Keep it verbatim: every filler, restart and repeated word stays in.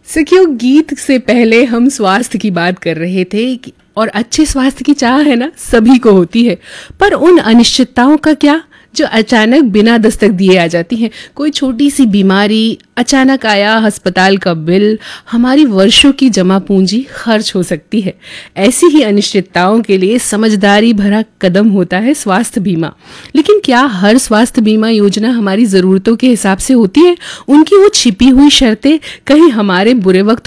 सखियों, गीत से पहले हम स्वास्थ्य की बात कर रहे थे कि और अच्छे स्वास्थ्य की चाह है ना, सभी को होती है। पर उन अनिश्चितताओं का क्या जो अचानक बिना दस्तक दिए आ जाती हैं। कोई छोटी सी बीमारी, अचानक आया अस्पताल का बिल, हमारी वर्षों की जमा पूंजी खर्च हो सकती है। ऐसी ही अनिश्चितताओं के लिए समझदारी भरा कदम होता है स्वास्थ्य बीमा। लेकिन क्या हर स्वास्थ्य बीमा योजना हमारी ज़रूरतों के हिसाब से होती है? उनकी वो छिपी हुई शर्तें कहीं हमारे बुरे वक्त